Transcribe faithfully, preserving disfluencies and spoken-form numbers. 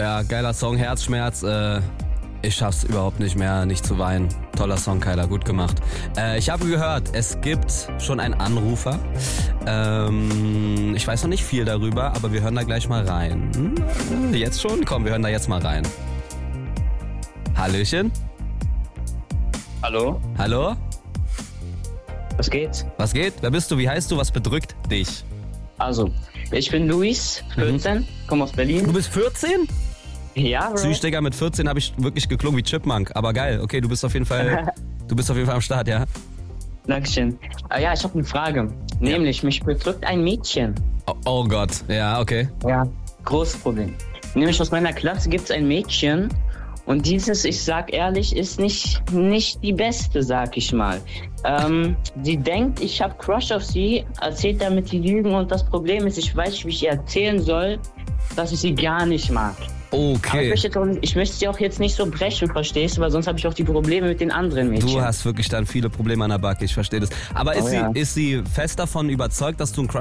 Ja, geiler Song, Herzschmerz. Äh, ich schaff's überhaupt nicht mehr, nicht zu weinen. Toller Song, Kyla, gut gemacht. Äh, ich habe gehört, es gibt schon einen Anrufer. Ähm, ich weiß noch nicht viel darüber, aber wir hören da gleich mal rein. Hm? Jetzt schon? Komm, wir hören da jetzt mal rein. Hallöchen? Hallo? Hallo? Was geht? Was geht? Wer bist du? Wie heißt du? Was bedrückt dich? Also, ich bin Luis, vierzehn, mhm. komme aus Berlin. Du bist vierzehn? Ja, Bro. Süß, Digga, mit vierzehn habe ich wirklich geklungen wie Chipmunk. Aber geil, okay, du bist auf jeden Fall, du bist auf jeden Fall am Start, ja? Dankeschön. Ah, ja, ich habe eine Frage. Nämlich, ja. mich bedrückt ein Mädchen. Oh, oh Gott, ja, okay. Ja, großes Problem. Nämlich aus meiner Klasse gibt es ein Mädchen. Und dieses, ich sag ehrlich, ist nicht, nicht die beste, sag ich mal. Ähm, sie denkt, ich habe Crush auf sie, erzählt damit die Lügen und das Problem ist, ich weiß nicht, wie ich ihr erzählen soll, dass ich sie gar nicht mag. Okay. Aber ich möchte, auch, ich möchte sie auch jetzt nicht so brechen, verstehst du, weil sonst habe ich auch die Probleme mit den anderen Mädchen. Du hast wirklich dann viele Probleme an der Backe, ich verstehe das. Aber ist, oh, sie, ja. ist sie fest davon überzeugt, dass du ein Crush